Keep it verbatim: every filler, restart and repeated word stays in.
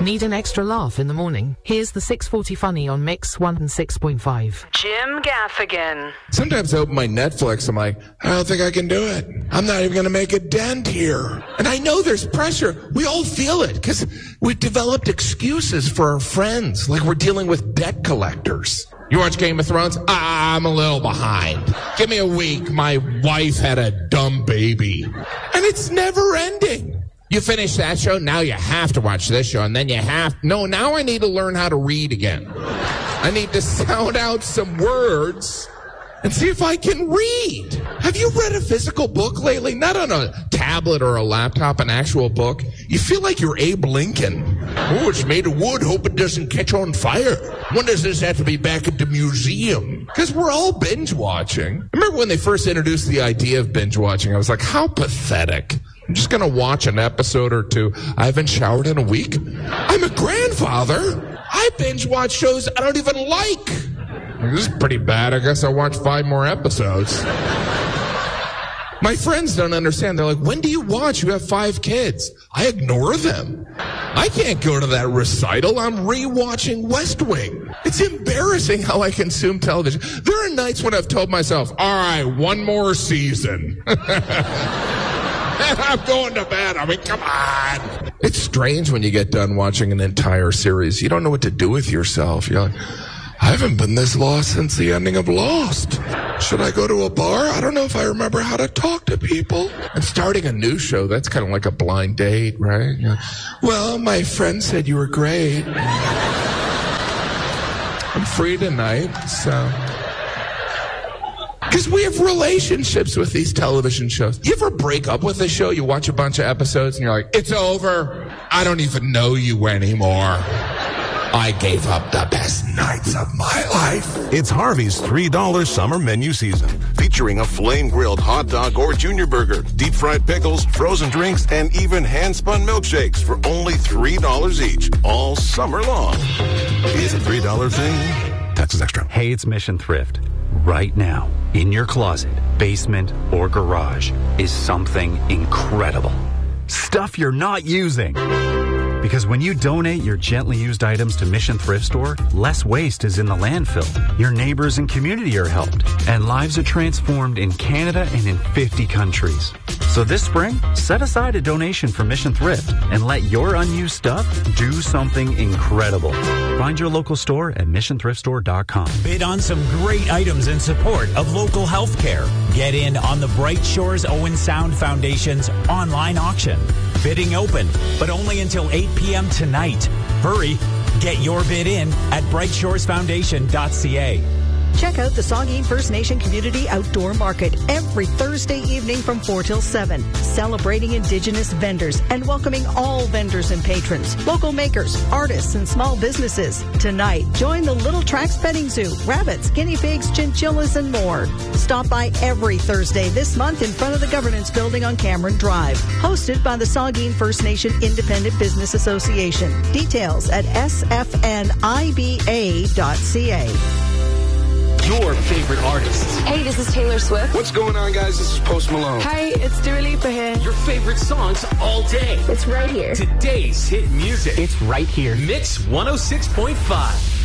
Need an extra laugh in the morning? Here's the six forty Funny on Mix one oh six point five. Jim Gaffigan. Sometimes I open my Netflix, I'm like, I don't think I can do it. I'm not even going to make a dent here. And I know there's pressure. We all feel it because we've developed excuses for our friends, like we're dealing with debt collectors. You watch Game of Thrones? Ah, I'm a little behind. Give me a week. My wife had a dumb baby. And it's never ending. You finish that show, now you have to watch this show, and then you have... No, now I need to learn how to read again. I need to sound out some words and see if I can read. Have you read a physical book lately? Not on a tablet or a laptop, an actual book. You feel like you're Abe Lincoln. Oh, it's made of wood. Hope it doesn't catch on fire. When does this have to be back at the museum? Because we're all binge watching. I remember when they first introduced the idea of binge watching, I was like, how pathetic. I'm just going to watch an episode or two. I haven't showered in a week. I'm a grandfather. I binge watch shows I don't even like. This is pretty bad. I guess I'll watch five more episodes. My friends don't understand. They're like, when do you watch? You have five kids. I ignore them. I can't go to that recital. I'm rewatching West Wing. It's embarrassing how I consume television. There are nights when I've told myself, all right, one more season. I'm going to bed. I mean, come on. It's strange when you get done watching an entire series. You don't know what to do with yourself. You're like, I haven't been this lost since the ending of Lost. Should I go to a bar? I don't know if I remember how to talk to people. And starting a new show, that's kind of like a blind date, right? You're like, well, my friend said you were great. I'm free tonight, so... Because we have relationships with these television shows. You ever break up with a show, you watch a bunch of episodes, and you're like, it's over. I don't even know you anymore. I gave up the best nights of my life. It's Harvey's three dollar summer menu season, featuring a flame-grilled hot dog or junior burger, deep-fried pickles, frozen drinks, and even hand-spun milkshakes for only three dollars each, all summer long. It's a three dollar thing. Taxes extra. Hey, it's Mission Thrift. Right now, in your closet, basement, or garage is something incredible. Stuff you're not using. Because when you donate your gently used items to Mission Thrift Store, less waste is in the landfill. Your neighbors and community are helped, and lives are transformed in Canada and in fifty countries. So this spring, set aside a donation for Mission Thrift and let your unused stuff do something incredible. Find your local store at mission thrift store dot com. Bid on some great items in support of local health care. Get in on the Bright Shores Owen Sound Foundation's online auction. Bidding open, but only until eight p.m. tonight. Hurry. Get your bid in at bright shores foundation dot c a. Check out the Saugeen First Nation Community Outdoor Market every Thursday evening from four till seven, celebrating Indigenous vendors and welcoming all vendors and patrons, local makers, artists, and small businesses. Tonight, join the Little Tracks Petting Zoo, rabbits, guinea pigs, chinchillas, and more. Stop by every Thursday this month in front of the Governance Building on Cameron Drive, hosted by the Saugeen First Nation Independent Business Association. Details at s f n i b a dot c a. Your favorite artists. Hey, this is Taylor Swift. What's going on, guys? This is Post Malone. Hi, it's Dua Lipa here. Your favorite songs all day. It's right here. Today's hit music. It's right here. Mix one oh six point five.